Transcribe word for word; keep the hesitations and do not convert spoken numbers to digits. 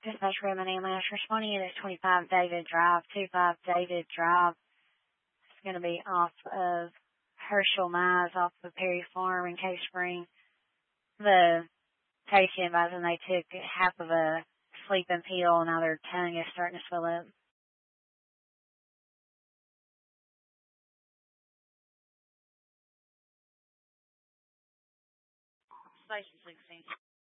Dispatch Raymond Ambulance responding to twenty-five David Drive, twenty-five David Drive. It's going to be off of Herschel Mize, off of Perry Farm in Cave Spring. The patient advising they took half of a sleeping pill, and now their tongue is starting to swell up. Station sixteen.